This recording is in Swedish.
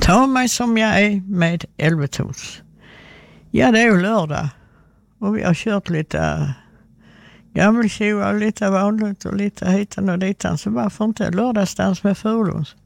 Ta mig som jag är med Elvetons. Ja, det är ju lördag. Och vi har kört lite gammeltjoa och lite vanligt och lite hitan och ditan. Så varför inte lördagsdans med Furulunds?